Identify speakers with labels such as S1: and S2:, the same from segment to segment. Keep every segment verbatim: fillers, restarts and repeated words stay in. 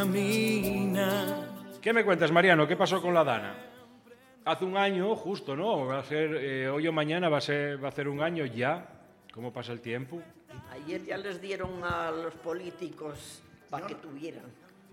S1: ¿Qué me cuentas, Mariano? ¿Qué pasó con la Dana? Hace un año, justo, ¿no? Va a ser, eh, hoy o mañana va a ser, va a ser un año ya. ¿Cómo pasa el tiempo?
S2: Ayer ya les dieron a los políticos para que tuvieran.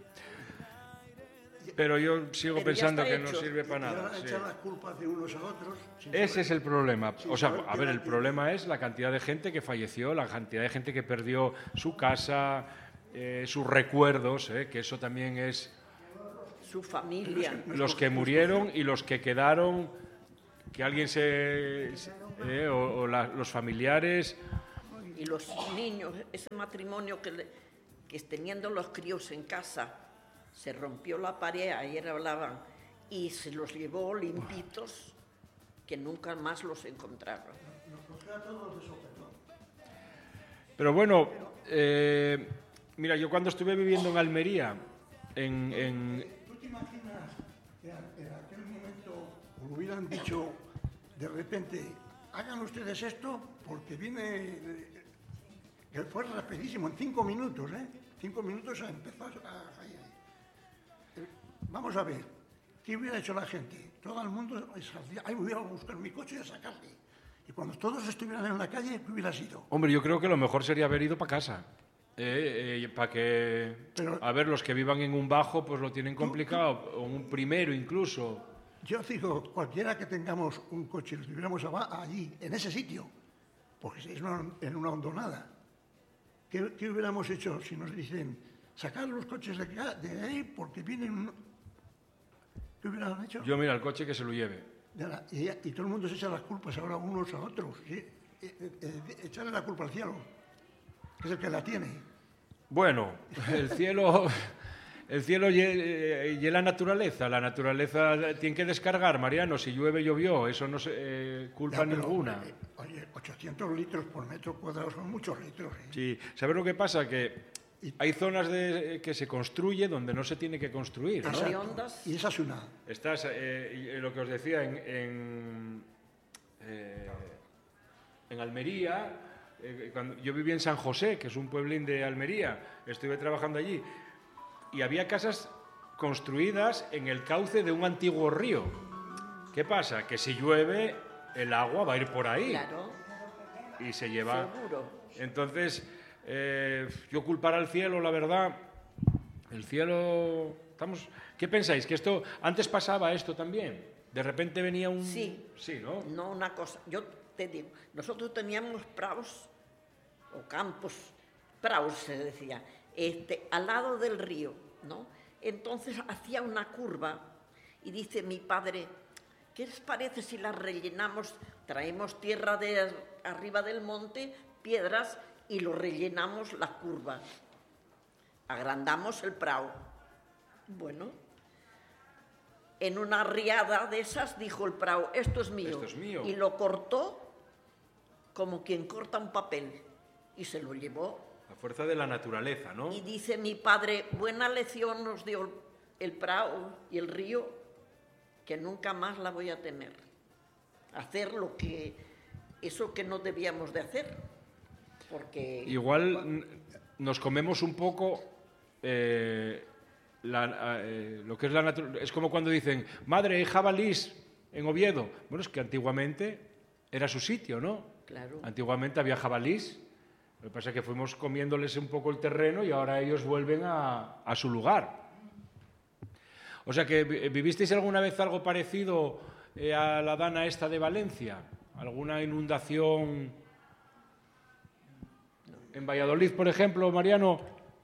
S1: Pero yo sigo
S2: Pero
S1: pensando que
S2: hecho.
S1: no sirve para
S3: Y
S1: nada.
S3: ahora
S1: Sí.
S3: echar las culpas de unos a otros.
S1: Ese es el problema. O sea,
S3: saber
S1: a
S3: qué
S1: ver,
S3: edad
S1: el
S3: tiene.
S1: problema es la cantidad de gente que falleció, la cantidad de gente que perdió su casa, eh, sus recuerdos, eh, que eso también es
S2: Su familia.
S1: los que murieron y los que quedaron, que alguien se... eh, o o la- los familiares...
S2: Y los niños, ese matrimonio que, le, que teniendo los críos en casa, se rompió la pared, ayer hablaban, y se los llevó limpitos, que nunca más los encontraron.
S1: Pero bueno, eh, mira, yo cuando estuve viviendo en Almería, en, en-
S3: ¿Tú te imaginas que a- en aquel momento hubieran dicho de repente, hagan ustedes esto porque viene, eh, que fue rapidísimo, en cinco minutos, ¿eh? Cinco minutos a empezar a... ahí, ahí. Eh, Vamos a ver, ¿qué hubiera hecho la gente? Todo el mundo saldría, ay, voy a buscar mi coche y a sacarle. Y cuando todos estuvieran en la calle, ¿qué hubiera sido?
S1: hombre, yo creo que lo mejor sería haber ido para casa. Eh, eh, para que,
S3: Pero-
S1: a ver, los que vivan en un bajo, pues lo tienen complicado, o en un primero incluso.
S3: Yo digo, cualquiera que tengamos un coche y lo tuviéramos aba- allí, en ese sitio, porque si es una- en una hondonada, ¿qué, qué hubiéramos hecho si nos dicen sacar los coches de, acá- de ahí porque vienen... un-". ¿Qué hubieran hecho?
S1: Yo, mira, el coche que se lo lleve.
S3: De la- y, y todo el mundo se echa las culpas ahora unos a otros. ¿Sí? Eh, eh, eh, echarle la culpa al cielo, que es el que la tiene.
S1: Bueno, el cielo, el cielo y, eh, y la naturaleza. La naturaleza tiene que descargar, Mariano. Si llueve, llovió. Eso no es eh, culpa
S3: Ya, pero,
S1: ninguna.
S3: eh, oye, ochocientos litros por metro cuadrado son muchos litros. ¿eh?
S1: Sí, ¿sabes lo que pasa? Que hay zonas de, que se construye donde no se tiene que construir, ¿no?
S2: Exacto. Riondas.
S3: Y esa es una...
S1: Estás, eh, y, eh, lo que os decía, en, en, eh, en Almería, eh, cuando yo viví en San José, que es un pueblín de Almería, estuve trabajando allí, y había casas construidas en el cauce de un antiguo río. ¿Qué pasa? Que si llueve, el agua va a ir por ahí
S2: Claro,
S1: y se lleva...
S2: seguro.
S1: Entonces, eh, yo culpar al cielo, la verdad, el cielo... Estamos, ¿qué pensáis? ¿Que esto antes pasaba esto también? De repente venía un...
S2: Sí.
S1: Sí, ¿no?
S2: No una cosa, yo te digo, nosotros teníamos praos o campos, praos se decía, este, al lado del río, ¿no? Entonces hacía una curva y dice mi padre, ¿qué les parece si la rellenamos? Traemos tierra de arriba del monte, piedras y lo rellenamos la curva. Agrandamos el prao. Bueno, en una riada de esas dijo el prao, esto es mío.
S1: Esto es mío.
S2: Y lo cortó como quien corta un papel y se lo llevó.
S1: La fuerza de la naturaleza, ¿no?
S2: Y dice mi padre, buena lección nos dio el prao y el río, que nunca más la voy a tener. Hacer lo que, eso que no debíamos de hacer. Porque
S1: Igual n- nos comemos un poco eh, la- eh, lo que es la naturaleza. Es como cuando dicen, madre, hay jabalís en Oviedo. Bueno, es que antiguamente era su sitio, ¿no?
S2: Claro.
S1: Antiguamente había jabalís. Lo que pasa es que fuimos comiéndoles un poco el terreno y ahora ellos vuelven a, a su lugar. O sea que vi- vivisteis alguna vez algo parecido eh, a la Dana esta de Valencia. ¿Alguna inundación en Valladolid, por ejemplo, Mariano?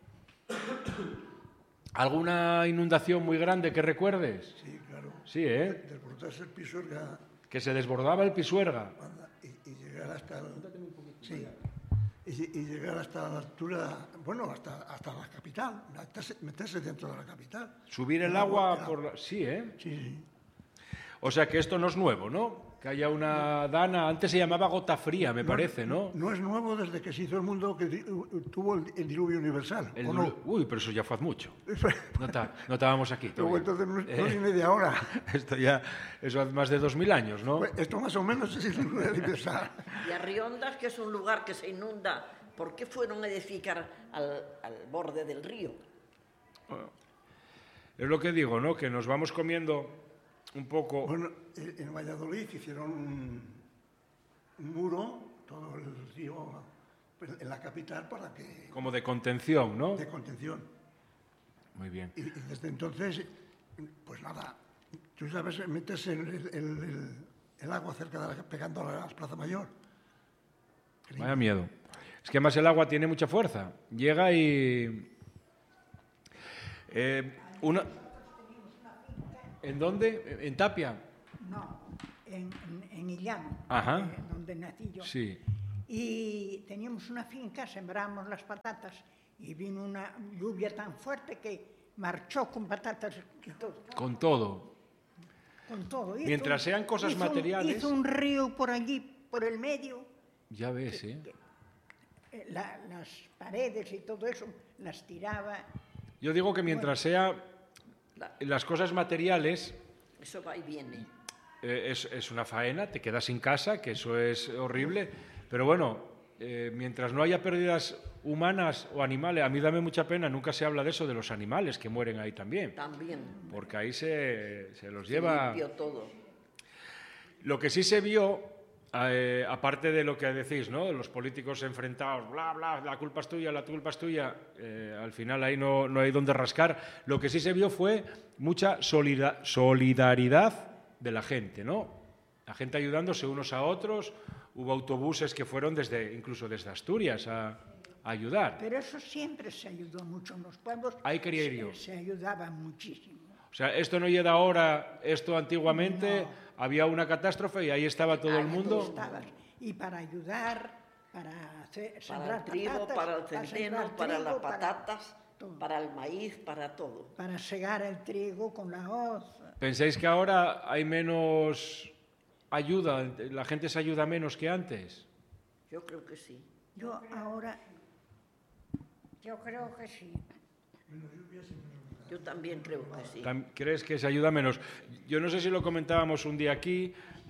S1: ¿Alguna inundación muy grande que recuerdes?
S3: Sí, claro.
S1: Sí, ¿eh?
S3: Desbordarse el Pisuerga
S1: Que se desbordaba el Pisuerga.
S3: anda, y, y llegar hasta el, sí, y, y llegar hasta la altura, bueno, hasta, hasta la capital, meterse, meterse dentro de la capital.
S1: Subir el agua por... la- Sí, ¿eh?
S3: Sí, sí.
S1: O sea que esto no es nuevo, ¿no? Que haya una Dana... Antes se llamaba gota fría, me parece, ¿no?
S3: No es nuevo desde que se hizo el mundo que di- tuvo el, el diluvio universal,
S1: El
S3: ¿o
S1: dilu-
S3: no?
S1: Uy, pero eso ya fue hace mucho. No, ta- no estábamos aquí
S3: Luego
S1: todavía.
S3: entonces no, es- no
S1: Eh,
S3: es media hora.
S1: Esto ya... Eso hace más de dos mil años, ¿no?
S3: Pues esto más o menos es el diluvio universal.
S2: Y a Riondas, que es un lugar que se inunda, ¿por qué fueron a edificar al, al borde del río?
S1: Es lo que digo, ¿no? Que nos vamos comiendo un poco...
S3: Bueno, en Valladolid hicieron un, un muro, todo el río, en la capital para que...
S1: Como de contención, ¿no?
S3: De contención.
S1: Muy bien.
S3: Y, y desde entonces, pues nada, tú sabes, metes el, el, el, el agua cerca de la, pegando a la Plaza Mayor.
S1: Vaya miedo. Es que además el agua tiene mucha fuerza. Llega y... Eh, una... ¿En dónde? ¿En Tapia?
S4: No, en, en, en Illán,
S1: Ajá.
S4: eh, donde nací yo.
S1: Sí.
S4: Y teníamos una finca, sembrábamos las patatas y vino una lluvia tan fuerte que marchó con patatas y todo.
S1: Con todo.
S4: Con todo. Hizo
S1: Mientras
S4: un-
S1: sean cosas
S4: hizo un-
S1: materiales...
S4: Hizo un río por allí, por el medio.
S1: Ya ves, ¿eh?
S4: eh, la- las paredes y todo eso las tiraba.
S1: Yo digo que mientras sea
S2: La-
S1: las cosas materiales,
S2: Eso va y viene.
S1: eh, es, es una faena, te quedas sin casa, que eso es horrible, pero bueno, eh, mientras no haya pérdidas humanas o animales, a mí dame mucha pena, nunca se habla de eso, de los animales que mueren ahí también,
S2: También.
S1: porque ahí se, se los
S2: Se
S1: lleva...
S2: limpió todo.
S1: Lo que sí se vio, eh, aparte de lo que decís, ¿no? Los políticos enfrentados, bla, bla, la culpa es tuya, la culpa es tuya, eh, al final ahí no, no hay donde rascar. Lo que sí se vio fue mucha solida- solidaridad de la gente, ¿no? La gente ayudándose unos a otros, hubo autobuses que fueron desde, incluso desde Asturias a, a ayudar.
S4: Pero eso siempre se ayudó mucho en los pueblos.
S1: Ahí quería ir
S4: se,
S1: yo.
S4: se ayudaba muchísimo.
S1: O sea, esto no llega ahora, esto antiguamente
S4: No.
S1: había una catástrofe y ahí estaba todo el
S4: Ahí
S1: mundo.
S4: estabas. Y para ayudar, para hacer,
S2: Para
S4: sembrar
S2: el trigo,
S4: patatas,
S2: para el
S4: sembrar
S2: centeno, para
S4: trigo,
S2: las
S4: para
S2: patatas,
S4: todo.
S2: para el maíz, para todo.
S4: Para segar el trigo con la hoz.
S1: ¿Pensáis que ahora hay menos ayuda, la gente se ayuda menos que antes?
S2: Yo creo que sí.
S4: Yo ahora, yo creo que sí.
S2: Yo también creo que sí.
S1: Tam- ¿Crees que se ayuda menos? Yo no sé si lo comentábamos un día aquí,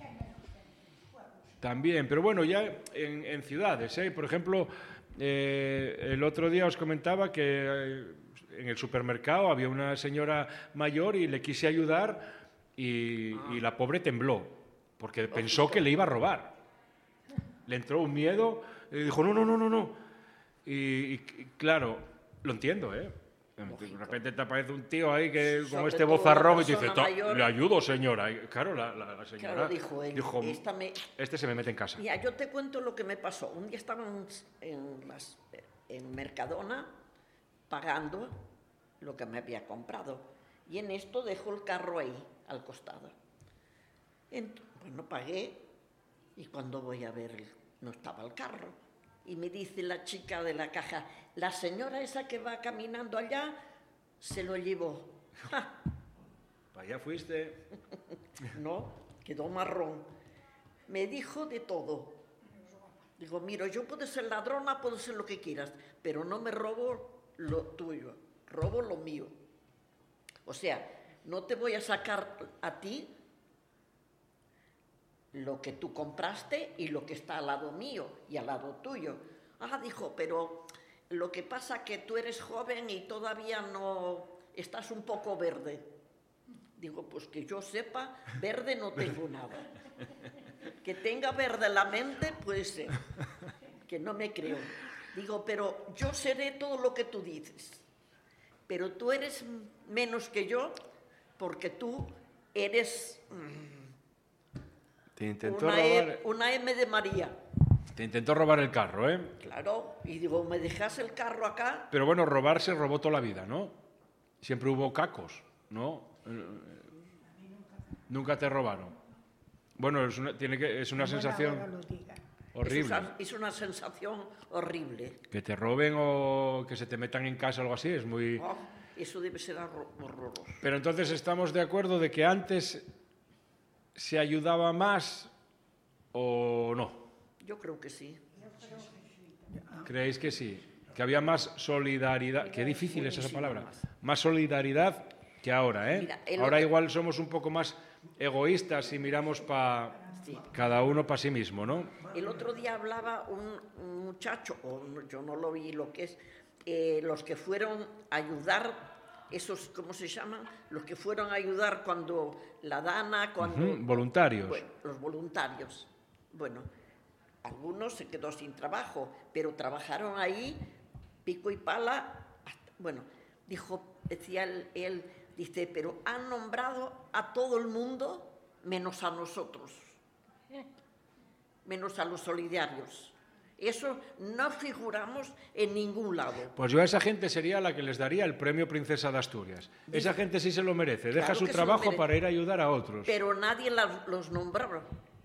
S1: también, pero bueno, ya en, en ciudades, ¿eh? Por ejemplo, eh, el otro día os comentaba que eh, en el supermercado había una señora mayor y le quise ayudar y, y la pobre tembló, porque pensó que le iba a robar. Le entró un miedo y dijo, no, no, no, no, no. Y, y, claro, lo entiendo, ¿eh? De repente te aparece un tío ahí que con
S2: Sobre
S1: este
S2: todo
S1: bozarrón
S2: una
S1: y te dice,
S2: persona
S1: "To-
S2: mayor".
S1: le ayudo, señora. Y claro, la, la- la señora
S2: Claro, dijo él, "Esta me-".
S1: este se me mete en casa.
S2: Mira, yo te cuento lo que me pasó. Un día estaban en, las, en Mercadona pagando lo que me había comprado. Y en esto dejo el carro ahí, al costado. Ent- bueno, pagué y cuando voy a ver, el- no estaba el carro. Y me dice la chica de la caja, la señora esa que va caminando allá se lo llevó. ¡Ja!
S1: Para allá fuiste.
S2: No, quedó marrón. Me dijo de todo. Digo, mira, yo puedo ser ladrona, puedo ser lo que quieras, pero no me robo lo tuyo, robo lo mío. O sea, no te voy a sacar a ti lo que tú compraste y lo que está al lado mío y al lado tuyo. Ah, dijo, pero lo que pasa que tú eres joven y todavía no estás un poco verde. Digo, pues que yo sepa, verde no tengo nada. Que tenga verde la mente, puede ser. Que no me creo. Digo, pero yo seré todo lo que tú dices. Pero tú eres menos que yo porque tú eres mm,
S1: Te intentó
S2: una,
S1: robar,
S2: e, una M de María.
S1: te intentó robar el carro, ¿eh?
S2: Claro, y digo, ¿me dejas el carro acá?
S1: Pero bueno, robar se robó toda la vida, ¿no? Siempre hubo cacos, ¿no? Eh, Nunca te robaron. Bueno, es una, tiene que, es una
S4: Bueno,
S1: sensación
S4: ahora lo diga.
S1: horrible.
S2: Es una, es una sensación horrible.
S1: Que te roben o que se te metan en casa o algo así es muy...
S2: Oh, eso debe ser horror- horroroso.
S1: Pero entonces estamos de acuerdo de que antes se ayudaba más o no.
S2: Yo creo que sí.
S1: ¿Creéis que sí? Que había más solidaridad. Qué difícil es esa palabra. Más solidaridad que ahora, ¿eh?
S2: Mira, el
S1: Ahora
S2: otro-
S1: igual somos un poco más egoístas y miramos para
S2: Sí.
S1: cada uno para sí mismo, ¿no?
S2: El otro día hablaba un, un muchacho, o no- yo no lo vi lo que es, eh, los que fueron a ayudar esos, ¿cómo se llaman? Los que fueron a ayudar cuando la Dana, cuando...
S1: Uh-huh, voluntarios.
S2: Bueno, los voluntarios. Bueno, algunos se quedó sin trabajo, pero trabajaron ahí, pico y pala, hasta, bueno, dijo, decía él, él, dice, pero han nombrado a todo el mundo menos a nosotros, menos a los solidarios. Eso no figuramos en ningún lado.
S1: Pues yo a esa gente sería la que les daría el premio Princesa de Asturias. Esa gente sí se lo merece, deja
S2: Claro
S1: su
S2: que se
S1: trabajo
S2: lo merece.
S1: para ir a ayudar a otros.
S2: Pero nadie la- los nombró.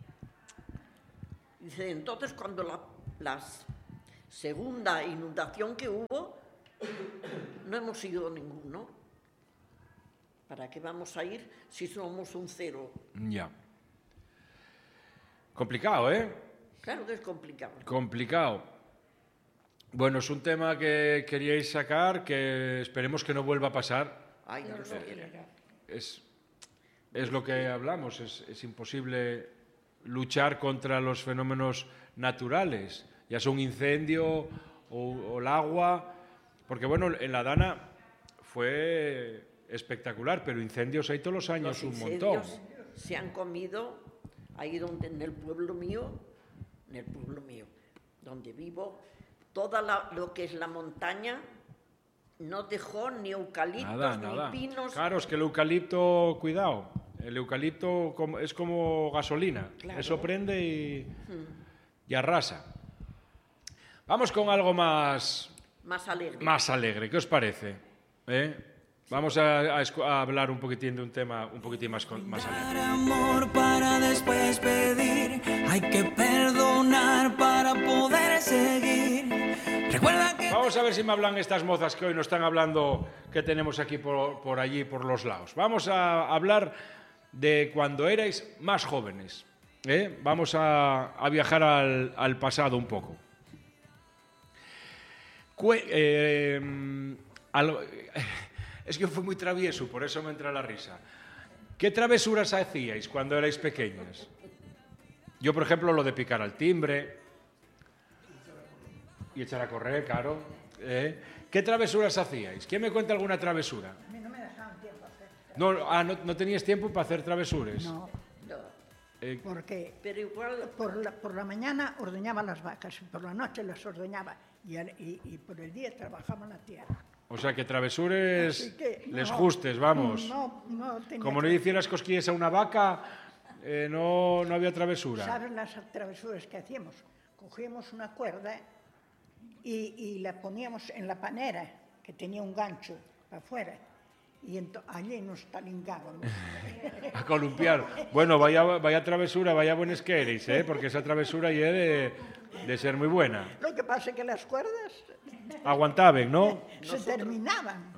S2: Dice, entonces cuando la las segunda inundación que hubo, no hemos ido ninguno. ¿Para qué vamos a ir si somos un cero?
S1: Ya. Complicado, ¿eh?
S2: Claro que es complicado.
S1: Complicado. Bueno, es un tema que queríais sacar, que esperemos que no vuelva a pasar.
S2: Ay, Dios mío.
S1: Es, es lo que hablamos, es, es imposible luchar contra los fenómenos naturales, ya sea un incendio o, o el agua, porque bueno, en la Dana fue espectacular, pero incendios hay todos los años
S2: Los
S1: un montón.
S2: incendios se han comido ahí donde en el pueblo mío, en el pueblo mío, donde vivo, toda la- lo que es la montaña no dejó ni eucaliptos
S1: Nada,
S2: ni
S1: nada.
S2: pinos.
S1: Claro, es que el eucalipto, cuidado, el eucalipto como- es como gasolina,
S2: Claro.
S1: eso prende y, y arrasa. Vamos con algo más,
S2: Más alegre.
S1: más alegre, ¿qué os parece? ¿Eh? Vamos a, a escu- a hablar un poquitín de un tema un poquitín más, con- más alegre.
S5: Dar amor para después pedir, hay que perdonar para poder seguir. Recuerda que
S1: Vamos a ver si me hablan estas mozas que hoy nos están hablando, que tenemos aquí por, por allí, por los lados. Vamos a hablar de cuando erais más jóvenes. ¿eh? Vamos a, a viajar al, al pasado un poco. Cue- eh, algo- es que fui muy travieso, por eso me entra la risa. ¿Qué travesuras hacíais cuando erais pequeñas? Yo, por ejemplo, lo de picar al timbre y echar a correr, claro. ¿eh? ¿Qué travesuras hacíais? ¿Quién me cuenta alguna travesura?
S4: A mí no me dejaban tiempo a hacer.
S1: No, ah, no, no tenías tiempo para hacer travesuras.
S4: No,
S2: No,
S1: Eh,
S4: porque
S2: pero igual,
S4: por la, por la mañana ordeñaba las vacas y por la noche las ordeñaba y, al- y- y por el día trabajaba en la tierra.
S1: o sea, que travesures
S4: Así que,
S1: les
S4: no,
S1: justes, vamos.
S4: No, no tenía
S1: Como no
S4: que-
S1: hicieras cosquillas a una vaca, eh, no, no había travesura.
S4: ¿Sabes las travesuras que hacíamos? Cogíamos una cuerda y, y la poníamos en la panera, que tenía un gancho para afuera, y ento- allí nos talingábamos.
S1: A columpiar. Bueno, vaya, vaya travesura, vaya buenas que eres, ¿eh? Porque esa travesura ya de, de ser muy buena.
S4: Lo que pasa es que las cuerdas
S1: Aguantaban, ¿no?
S4: se terminaban.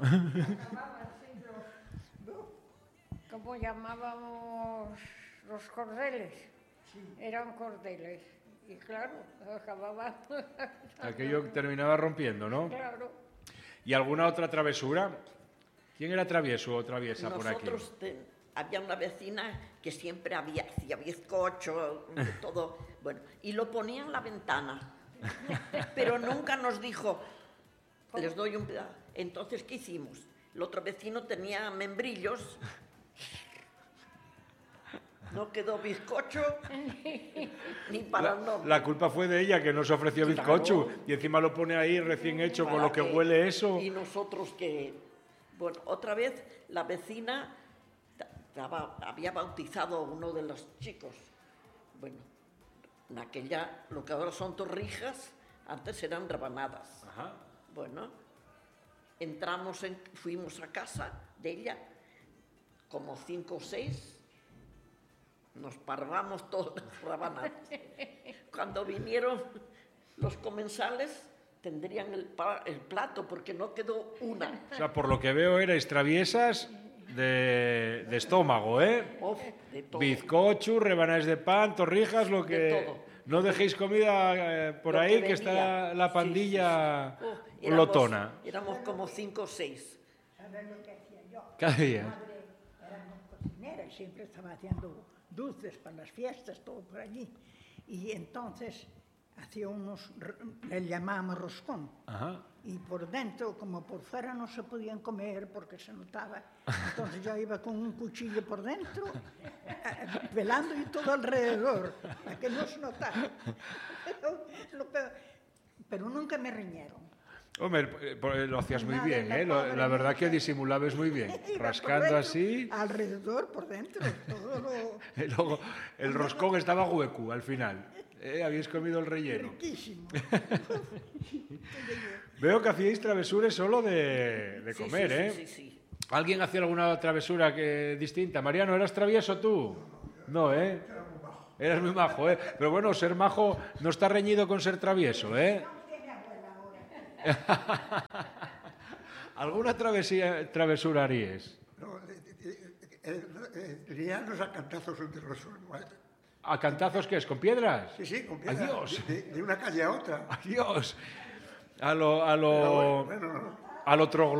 S6: ¿Cómo llamábamos los cordeles? Eran cordeles. Y claro, acababan.
S1: Aquello terminaba rompiendo, ¿no?
S6: Claro.
S1: ¿Y alguna otra travesura? ¿Quién era travieso o traviesa por aquí?
S2: nosotros te- había una vecina que siempre había, hacía bizcocho, de todo, bueno, y lo ponía en la ventana, pero nunca nos dijo, les doy un pedazo. Entonces, ¿qué hicimos? El otro vecino tenía membrillos, no quedó bizcocho ni para el
S1: La,
S2: nombre.
S1: la culpa fue de ella, que nos ofreció bizcocho y encima lo pone ahí recién hecho con
S2: Para
S1: lo que huele eso.
S2: Y nosotros que... Bueno, otra vez la vecina ta- estaba- había bautizado a uno de los chicos. Bueno, en aquella, lo que ahora son torrijas, antes eran rebanadas.
S1: Ajá.
S2: Bueno, entramos, en, fuimos a casa de ella, como cinco o seis, nos parvamos todas las rebanadas. Cuando vinieron los comensales, tendrían el, pa- el plato, porque no quedó una.
S1: O sea, por lo que veo erais traviesas de, de estómago, ¿eh?
S2: Uf, de todo.
S1: Bizcocho, rebanadas de pan, torrijas, lo que...
S2: De todo.
S1: No dejéis comida eh, por
S2: Lo
S1: ahí, que,
S2: venía.
S1: está la
S2: Sí,
S1: pandilla
S2: sí, sí. Uf, éramos-
S1: lotona.
S2: Éramos como cinco o seis.
S4: ¿Sabes lo que hacía yo?
S1: Cada día.
S4: Mi madre era muy cocinera y siempre estaba haciendo dulces para las fiestas, todo por allí. Y entonces hacía unos, le llamábamos roscón.
S1: Ajá.
S4: Y por dentro, como por fuera no se podían comer porque se notaba, entonces yo iba con un cuchillo por dentro, eh, pelando y todo alrededor, para que no se notara. Pero, lo peor- pero nunca me riñeron.
S1: Hombre, eh, eh, lo hacías muy
S4: Nada,
S1: bien,
S4: la
S1: ¿eh? Lo-
S4: pobre
S1: La verdad que
S4: mujer.
S1: disimulabas muy bien.
S4: Iba por
S1: Rascando
S4: dentro,
S1: así,
S4: Alrededor, por dentro, todo lo
S1: y luego el roscón estaba hueco al final. ¿Eh? Habíais comido el relleno.
S4: riquísimo.
S1: Veo que hacíais travesuras solo de, de
S2: Sí,
S1: comer,
S2: sí,
S1: ¿eh?
S2: Sí, sí, sí.
S1: ¿Alguien hacía alguna travesura que, distinta? Mariano, ¿eras travieso tú? No, ¿eh? Eras muy majo, ¿eh? Pero bueno, ser majo no está reñido con ser travieso, ¿eh? ¿Alguna travesía, travesura haríais?
S3: No, eh, eh, eh, eh, liarnos a cantazos entre los...
S1: ¿A cantazos qué es? ¿Con piedras?
S3: Sí, sí, con piedras,
S1: Adiós.
S3: De, de una calle a otra.
S1: Adiós. A lo, a lo,
S3: Pero bueno, bueno, no.
S1: a lo troglodita.